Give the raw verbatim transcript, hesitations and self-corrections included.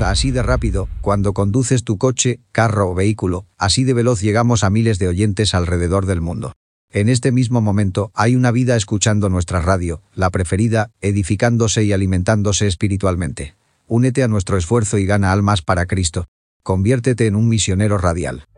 Así de rápido, cuando conduces tu coche, carro o vehículo, así de veloz llegamos a miles de oyentes alrededor del mundo. En este mismo momento, hay una vida escuchando nuestra radio, la preferida, edificándose y alimentándose espiritualmente. Únete a nuestro esfuerzo y gana almas para Cristo. Conviértete en un misionero radial.